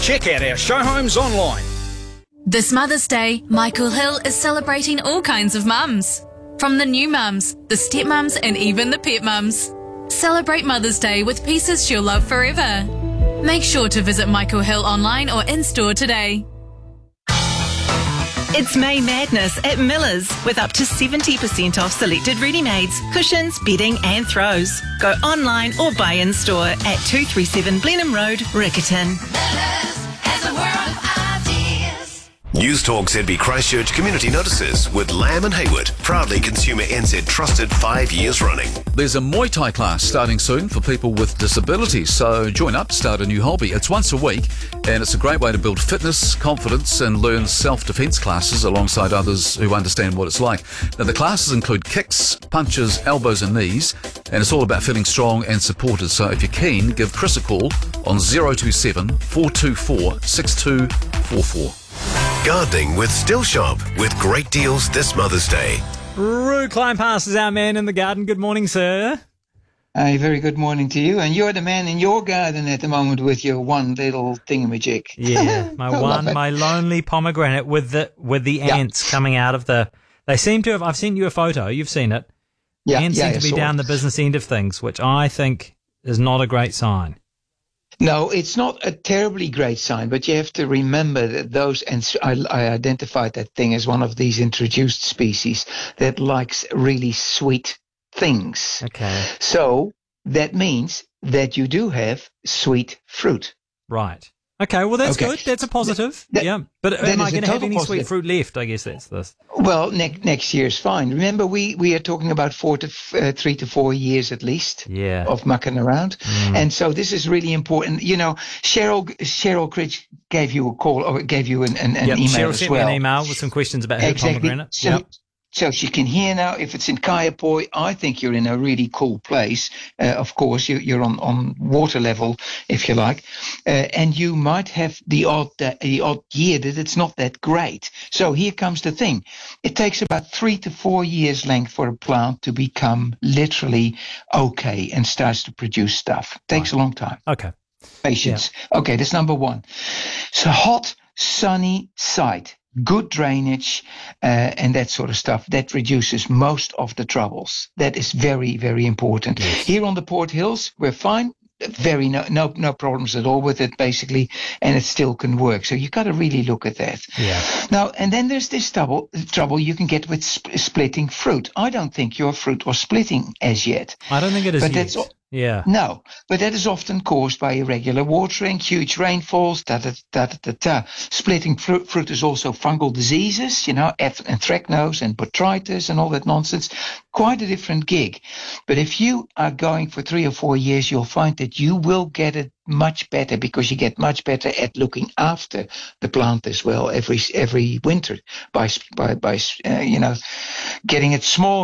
Check out our show homes online. This Mother's Day, Michael Hill is celebrating all kinds of mums. From the new mums, the stepmums and even the pet mums. Celebrate Mother's Day with pieces she'll love forever. Make sure to visit Michael Hill online or in-store today. It's May Madness at Miller's with up to 70% off selected ready-mades, cushions, bedding and throws. Go online or buy in-store at 237 Blenheim Road, Riccarton. Miller's has a world of ideas. News Talk ZB Christchurch Community Notices with Lamb and Hayward, proudly Consumer NZ trusted 5 years running. There's a Muay Thai class starting soon for people with disabilities, so join up, start a new hobby. It's once a week, and it's a great way to build fitness, confidence, and learn self-defense classes alongside others who understand what it's like. Now, the classes include kicks, punches, elbows, and knees, and it's all about feeling strong and supported. So if you're keen, give Chris a call on 027 424 6244. Gardening with Still Shop with great deals this Mother's Day. Roo Kleinpass is our man in the garden. Good morning, sir. A very good morning to you. And you're the man in your garden at the moment with your one little thingamajig. Yeah, my lonely pomegranate with the ants coming out of the. They seem to have. I've sent you a photo. You've seen it. Yeah, ants seem to be down the business end of things, which I think is not a great sign. No, it's not a terribly great sign, but you have to remember that those, and I identified that thing as one of these introduced species that likes really sweet things. Okay. So that means that you do have sweet fruit. Right. Okay, well, that's good. That's a positive. Yeah. But am I going to have any sweet fruit left? I guess that's this. Well, next year is fine. Remember, we are talking about 3 to 4 years at least of mucking around. And so this is really important. You know, Cheryl Critch gave you a call or gave you an email Cheryl as well. sent me an email with some questions about her pomegranate. So she can hear now. If it's in Kaiapoi, I think you're in a really cool place. Of course, you're on water level, if you like, and you might have the odd year that it's not that great. So here comes the thing: it takes about 3 to 4 years length for a plant to become literally okay and starts to produce stuff. Takes a long time. Okay. Patience. Yeah. Okay, that's number one. So hot, sunny site. Good drainage and that sort of stuff, that reduces most of the troubles. That is very, very important. Yes. Here on the Port Hills, we're fine. No problems at all with it, basically, and it still can work. So you got to really look at that. Yeah. Now, and then there's this trouble you can get with splitting fruit. I don't think your fruit was splitting as yet. I don't think it is yet. Yeah. No, but that is often caused by irregular watering, huge rainfalls, Splitting fruit is also fungal diseases, you know, anthracnose and botrytis and all that nonsense. Quite a different gig. But if you are going for 3 or 4 years, you'll find that you will get it much better because you get much better at looking after the plant as well every winter by getting it small.